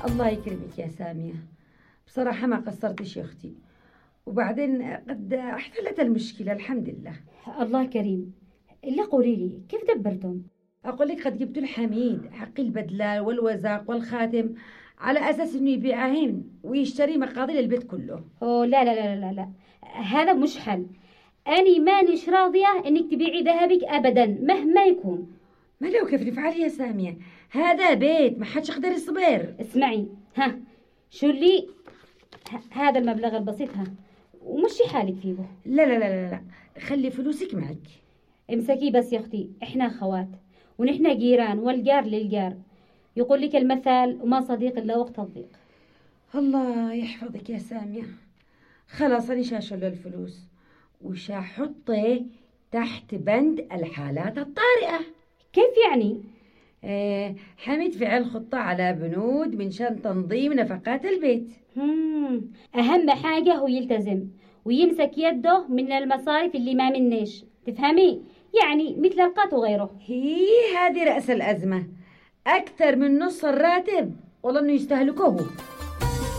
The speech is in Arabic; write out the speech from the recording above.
الله يكرمك يا سامية، بصراحة ما قصرتش يا أختي، وبعدين قد احتلت المشكلة الحمد لله. الله كريم. إلا قولي لي كيف دبرتم؟ أقول لك قد جبت الحميد حق البدلة والوزاق والخاتم على أساس إنه يبيعهن ويشتري مقاضي للبيت كله. أوه لا لا لا لا لا، هذا مش حل. أني مانيش راضية إنك تبيعي ذهبك أبدا مهما يكون. ما لو كيف نفعل يا سامية؟ هذا بيت ما حدش يقدر يصبر. اسمعي، ها شو اللي هذا المبلغ البسيط، ها ومشي حالك فيه. لا لا لا لا لا، خلي فلوسك معك. امسكي بس يا أختي، إحنا خوات ونحن جيران والجار للجار. يقول لك المثل وما صديق إلا وقت الضيق. الله يحفظك يا سامية. خلاص أنا شاشل الفلوس وشاحطه تحت بند الحالات الطارئة. كيف يعني؟ حميد فعل خطة على بنود من شان تنظيم نفقات البيت. أهم حاجة هو يلتزم ويمسك يده من المصارف اللي ما منيش، تفهمي؟ يعني مثل القات وغيره. هي هذه رأس الأزمة، أكثر من نص الراتب والله إنه يستهلكوه.